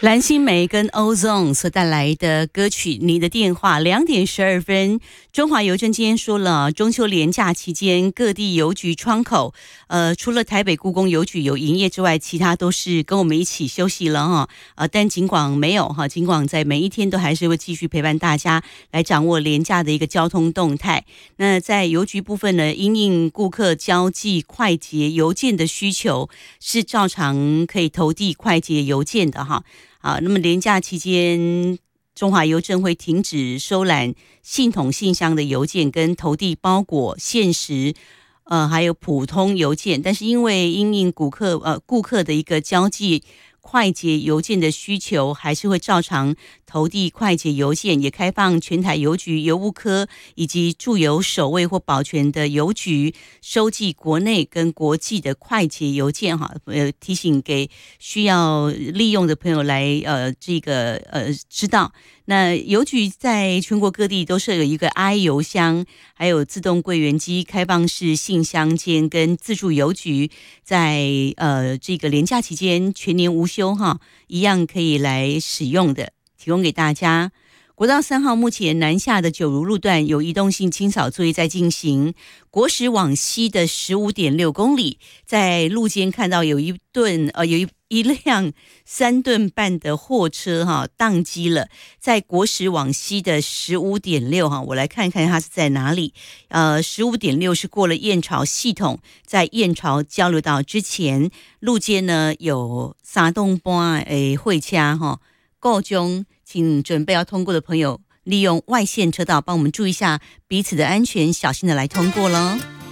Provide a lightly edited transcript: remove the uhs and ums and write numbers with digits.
蓝心湄跟 Ozone 所带来的歌曲《你的电话》2:12。中华邮政今天说了，中秋连假期间各地邮局窗口，除了台北故宫邮局有营业之外，其他都是跟我们一起休息了哈。但警广没有哈，警广在每一天都还是会继续陪伴大家来掌握连假的一个交通动态。那在邮局部分呢，因应顾客交际快捷邮件的需求，是照常可以投递快捷邮件的哈。那么连假期间，中华邮政会停止收揽系统信箱的邮件跟投递包裹、限时，还有普通邮件。但是因为因应顾客的一个交际快捷邮件的需求，还是会照常投递快捷邮件，也开放全台邮局、邮务科以及驻邮守卫或保全的邮局收寄国内跟国际的快捷邮件哈。提醒给需要利用的朋友来知道。那邮局在全国各地都设有一个 i 邮箱，还有自动柜员机、开放式信箱间跟自助邮局，在这个连假期间全年无休哈，一样可以来使用的，提供给大家。国道3号目前南下的九如路段有移动性清扫作业在进行，国十往西的 15.6 公里，在路肩看到有一辆3吨半的货车哈宕机了，在国十往西的 15.6 哈，我来看看它是在哪里。15.6 是过了燕巢系统，在燕巢交流道之前，路肩呢有3吨半的货车哈，告中请准备要通过的朋友利用外线车道帮我们注意一下彼此的安全，小心的来通过咯。